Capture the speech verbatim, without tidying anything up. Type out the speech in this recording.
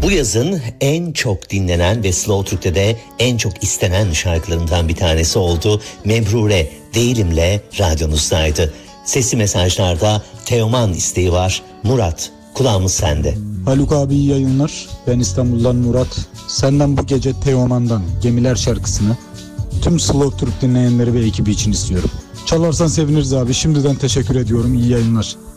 Bu yazın en çok dinlenen ve Slow Türk'te de en çok istenen şarkılarından bir tanesi oldu. Mebrure Değilim'le radyonuzdaydı. Sesli mesajlarda Teoman isteği var. Murat, kulağımız sende. Haluk abi iyi yayınlar. Ben İstanbul'dan Murat. Senden bu gece Teoman'dan Gemiler şarkısını tüm Slow Türk dinleyenleri ve ekibi için istiyorum. Çalarsan seviniriz abi. Şimdiden teşekkür ediyorum. İyi yayınlar.